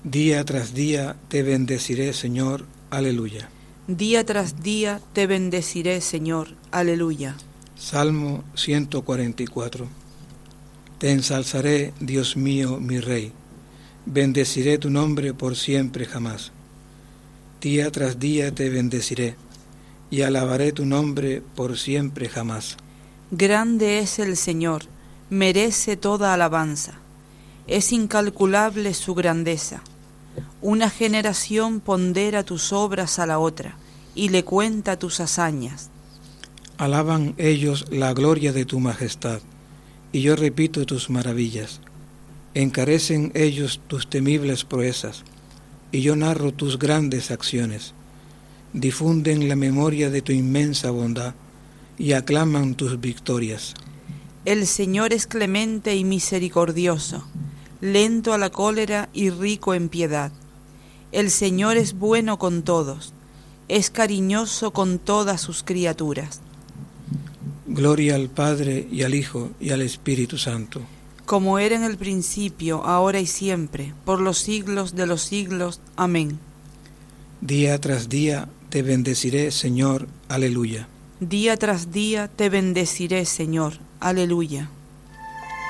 Día tras día te bendeciré, Señor. Aleluya. Día tras día te bendeciré, Señor. Aleluya. Salmo 144. Te ensalzaré, Dios mío, mi Rey. Bendeciré tu nombre por siempre jamás. Día tras día te bendeciré, y alabaré tu nombre por siempre jamás. Grande es el Señor, merece toda alabanza. Es incalculable su grandeza. Una generación pondera tus obras a la otra, y le cuenta tus hazañas. Alaban ellos la gloria de tu majestad, y yo repito tus maravillas. Encarecen ellos tus temibles proezas, y yo narro tus grandes acciones. Difunden la memoria de tu inmensa bondad, y aclaman tus victorias. El Señor es clemente y misericordioso, lento a la cólera y rico en piedad. El Señor es bueno con todos, es cariñoso con todas sus criaturas. Gloria al Padre, y al Hijo, y al Espíritu Santo. Como era en el principio, ahora y siempre, por los siglos de los siglos. Amén. Día tras día te bendeciré, Señor. Aleluya. Día tras día te bendeciré, Señor. Aleluya.